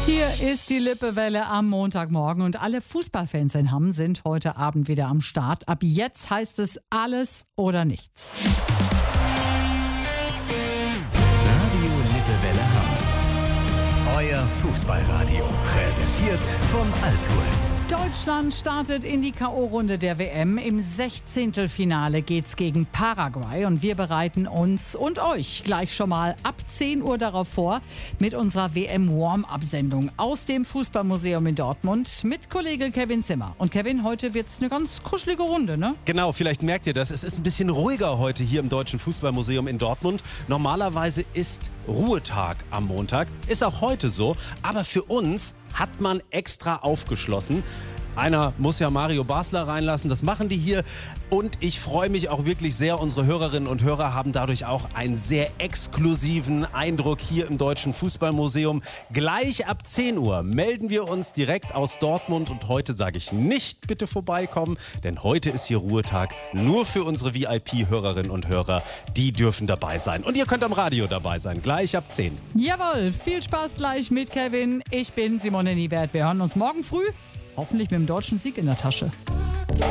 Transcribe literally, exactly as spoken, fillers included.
Hier ist die Lippewelle am Montagmorgen und alle Fußballfans in Hamm sind heute Abend wieder am Start. Ab jetzt heißt es alles oder nichts. Radio Lippewelle Hamm. Euer Fußballradio. Präsentiert von Altours. Deutschland startet in die K O-Runde der W M. Im Sechzehntelfinale geht's gegen Paraguay und wir bereiten uns und euch gleich schon mal ab zehn Uhr darauf vor mit unserer W M-Warm-Up-Sendung aus dem Fußballmuseum in Dortmund mit Kollege Kevin Zimmer. Und Kevin, heute wird's eine ganz kuschelige Runde, ne? Genau, vielleicht merkt ihr das. Es ist ein bisschen ruhiger heute hier im Deutschen Fußballmuseum in Dortmund. Normalerweise ist Ruhetag am Montag. Ist auch heute so. Aber für uns hat man extra aufgeschlossen. Einer muss ja Mario Basler reinlassen, das machen die hier. Und ich freue mich auch wirklich sehr, unsere Hörerinnen und Hörer haben dadurch auch einen sehr exklusiven Eindruck hier im Deutschen Fußballmuseum. Gleich ab zehn Uhr melden wir uns direkt aus Dortmund und heute sage ich nicht bitte vorbeikommen, denn heute ist hier Ruhetag nur für unsere V I P-Hörerinnen und Hörer. Die dürfen dabei sein. Und ihr könnt am Radio dabei sein, gleich ab zehn. Jawohl, viel Spaß gleich mit Kevin. Ich bin Simone Niewert. Wir hören uns morgen früh. Hoffentlich mit dem deutschen Sieg in der Tasche.